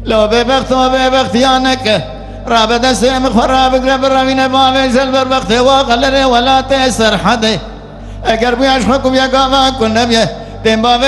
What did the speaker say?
لو ببخت وببخت يانك رابد سيم خرابك لبرامين بابي سلبر بخت وغلر ولا تسر حد اگر بيعشقكم يا قامكم نبيه تنبابي